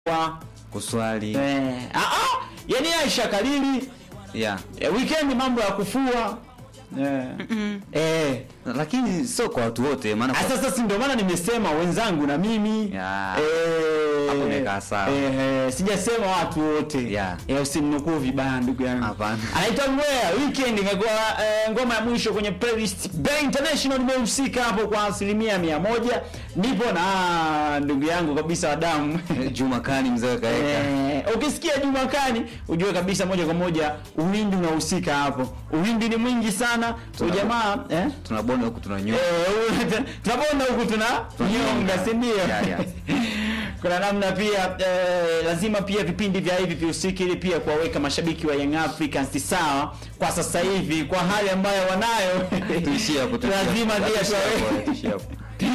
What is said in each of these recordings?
kuswali. Yani Aisha Kalili. Yeah. Weekend mambo ya kufua. Lakini sio kwa watu wote, maana sasa si ndio maana nimesema wenzangu na mimi. Hapo nimekaa sawa. Sijasema watu wote. Usimnukuu vibaya ndugu yangu. Hapana. Anaitwa Ngwea. Weekend imekuwa ngoma ya mwisho kwenye playlist. Bay International nimehusika hapo kwa 100%. Nipo na ndugu yangu kabisa Adamu. Juma Kani mzee kaeka. Ukisikia Juma Kani ujue kabisa moja kwa moja Uhindi unahusika hapo. Uhindi ni mwingi sana. Jamaa tunabonda huku tunanyoa. Tunabonda huku tunanyonga, si ndio? Kuna namna pia lazima pia vipindi vya hivi vihusiki ili pia kuwaweka mashabiki wa Young Africans sawa kwa sasa hivi kwa hali ambayo wanayo. Tuishia hapo. Lazima tuishia hapo.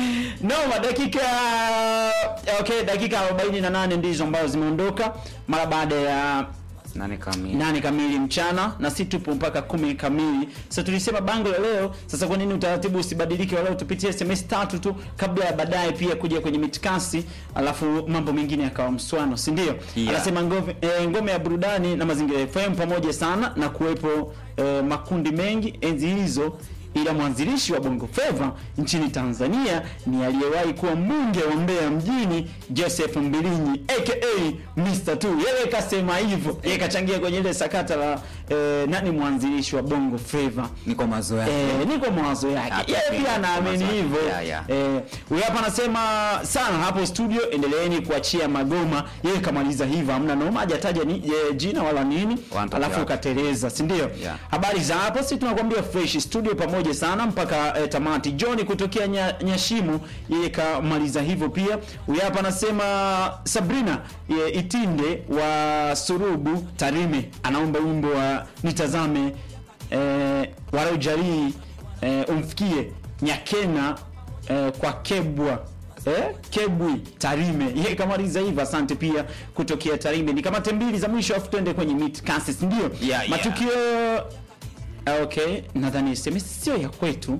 Dakika 48 ndizo ambazo zimeondoka mara baada ya 8 kamili mchana, na si tupo mpaka 10 kamili. Sasa tulisema bango la leo, sasa kwa nini utaratibu usibadilike leo tupitie SMS 3 tu kabla ya baadaye pia kuja kwenye mitikasi, alafu mambo mengine yakawa mswano, si ndio? Anasema ngome ya burudani na mazingira FM pamoja sana na kuwepo makundi mengi enzi hizo, ila mwanzilishi wa Bongo Flava nchini Tanzania ni aliyewahi kuwa mbunge wa Mbeya mjini, Joseph Mbilinyi aka Mr. Tu. Yeye kasema hivyo. Yeye kachangia kwenye ile sakata la nani mwanzilishi wa Bongo Flava. Niko mawazo yake. Niko mawazo yake. Yeye pia anaamini hivyo. Huyu hapa anasema sana hapo studio, endeleeni kuachia magoma. Yeye kamaliza hivyo, hamna noma, hajataja ni jina wala nini. Alafu kateleza, si ndio? Habari za hapo, sisi tunakwambia fresh studio pamoja sana mpaka tamati. John kutokea Nyashimu yeye kamaliza hivyo pia. Huyu hapa anasema Sabrina Itinde wa Surubu Tarime anaomba wimbo wa nitazame wala ujali umfikie Nyakena kwa Kebwa Kebwi Tarime. Yeye kamaliza hivyo, asante pia kutokea Tarime. Ni kama tembili za mwisho afu tuende kwenye meet cases, ndio? Matukio okay, nadhani sio ya kwetu.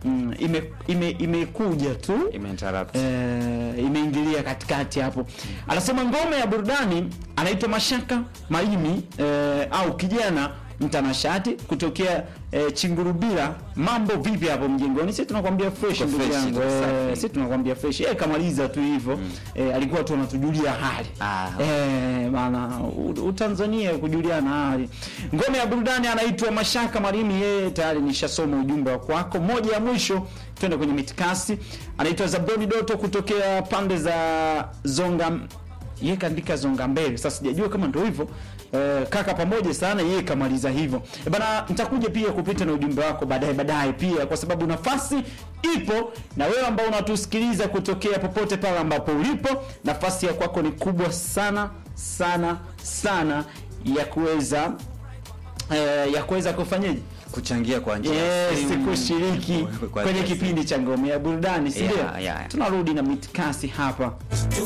Imekuja tu imeinterrupt, imeingilia katikati hapo. Anasema ngome ya burudani anaitwa Mashaka Maimi au kijana mtanashati kutokea Chingurubira. Mambo vipi hapo mjengoni? Sisi tunakwambia fresh ndugu yangu. Sisi tunakwambia fresh. Kamaliza tu hivyo. Alikuwa tu anatujulia hali. Maana Tanzania kujuliana hali. Ngome ya burudani anaitwa Mashaka Marimi. Yeye tayari nishasoma ujumbe wa kwako. Moja ya mwisho twende kwenye mitikasi. Anaitwa Zaboni Doto kutokea pande za Zonga. Yeye kaandika Zonga Mbele. Sasa sijajua kama ndio hivyo. Kaka pamoja sana, yeye kamaliza hivyo. Bana, nitakuja pia kupita na ujumbe wako baadaye pia, kwa sababu nafasi ipo, na wewe ambao unatusikiliza kutokea popote pale ambapo ulipo, nafasi ya kwako ni kubwa sana sana sana ya kuweza kufanyaje, kuchangia kwa njia ya simu, kushiriki kwenye kipindi cha ngome ya burudani, si ndio? Tunarudi na mitikasi hapa.